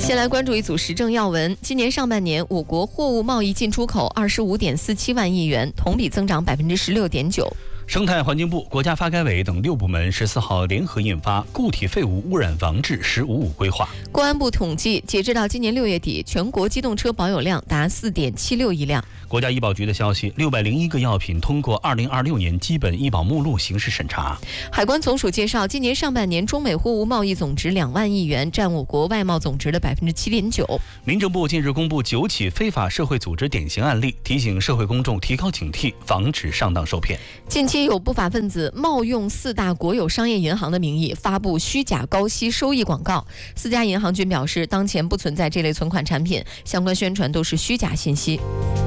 先来关注一组时政要闻。今年上半年，我国货物贸易进出口25.47万亿元，同比增长16.9%。 生态环境部、国家发改委等6部门14号联合印发《固体废物污染防治“十五五”规划》。 公安部统计，截至到今年6月底，全国机动车保有量达4.76亿辆。 国家医保局的消息，601个药品通过2026年基本医保目录形式审查。 海关总署介绍，今年上半年中美货物贸易总值2万亿元，占我国外贸总值的7.9%。 民政部近日公布9起非法社会组织典型案例，提醒社会公众提高警惕，防止上当受骗。 近期有不法分子冒用4大国有商业银行的名义发布虚假高息收益广告，4家银行均表示，当前不存在这类存款产品，相关宣传都是虚假信息。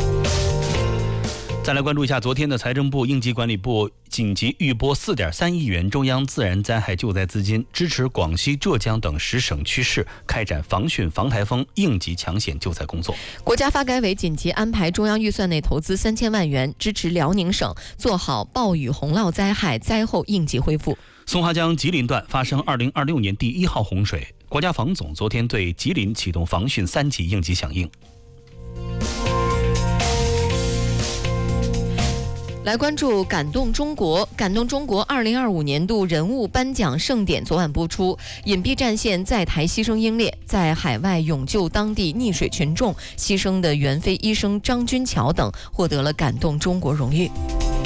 再来关注一下昨天的财政部应急管理部紧急预拨4.3亿元中央自然灾害救灾资金，支持广西、浙江等10省区市开展防汛防台风应急抢险救灾工作。 国家发改委紧急安排中央预算内投资3000万元，支持辽宁省做好暴雨洪涝灾害灾后应急恢复。 松花江吉林段发生2026年第1号洪水，国家防总昨天对吉林启动防汛3级应急响应。 来关注感动中国。感动中国2025年度人物颁奖盛典昨晚播出，隐蔽战线在台牺牲英烈，在海外勇救当地溺水群众牺牲的援非医生张军桥等获得了感动中国荣誉。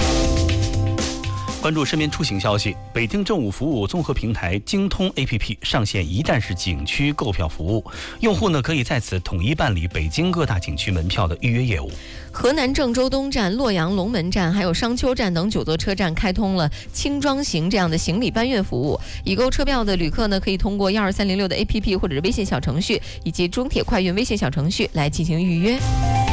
关注身边出行消息，北京政务服务综合平台京通 APP 上线一站式景区购票服务，用户可以在此统一办理北京各大景区门票的预约业务。 河南郑州东站、洛阳龙门站还有商丘站等9座车站开通了轻装行这样的行李搬运服务，已购车票的旅客可以通过12306的 APP 或者是微信小程序以及中铁快运微信小程序来进行预约。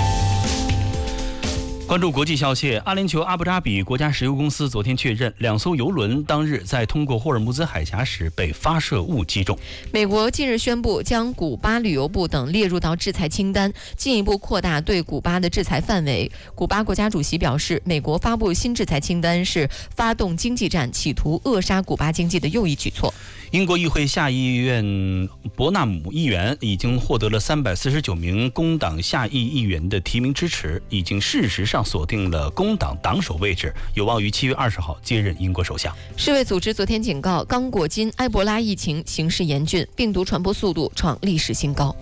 关注国际消息，阿联酋阿布扎比国家石油公司昨天确认，2艘油轮当日在通过霍尔木兹海峡时被发射物击中。 美国近日宣布将古巴旅游部等列入到制裁清单，进一步扩大对古巴的制裁范围。古巴国家主席表示，美国发布新制裁清单是发动经济战，企图扼杀古巴经济的又一举措。 英国议会下议院伯纳姆议员已经获得了349名工党下议议员的提名支持，已经事实上锁定了工党党首位置，有望于7月20号接任英国首相。 世卫组织昨天警告，刚果金埃博拉疫情形势严峻，病毒传播速度创历史新高。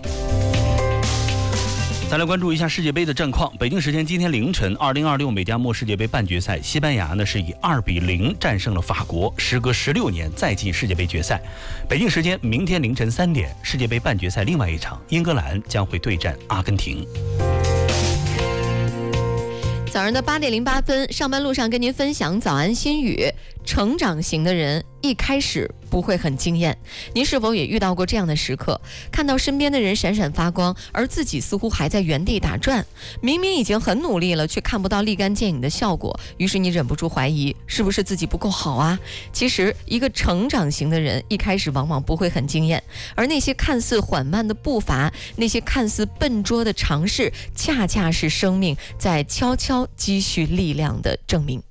再来关注一下世界杯的战况。北京时间今天凌晨，2026美加墨世界杯半决赛，西班牙是以2-0战胜了法国，时隔16年再进世界杯决赛。北京时间明天凌晨3点，世界杯半决赛另外一场，英格兰将会对战阿根廷。 早上的8点08分，上班路上跟您分享早安心语。成长型的人一开始不会很惊艳，您是否也遇到过这样的时刻？看到身边的人闪闪发光，而自己似乎还在原地打转，明明已经很努力了，却看不到立竿见影的效果，于是你忍不住怀疑，是不是自己不够好啊？其实，一个成长型的人一开始往往不会很惊艳，而那些看似缓慢的步伐，那些看似笨拙的尝试，恰恰是生命在悄悄积蓄力量的证明。